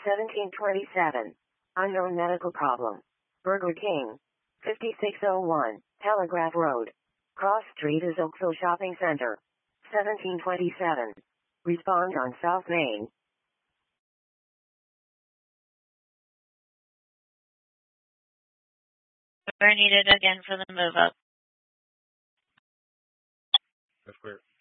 1727. Unknown medical problem. Burger King. 5601, Telegraph Road. Cross Street is Oakville Shopping Center. 1727. Respond on South Main. We're needed again for the move up. That's clear.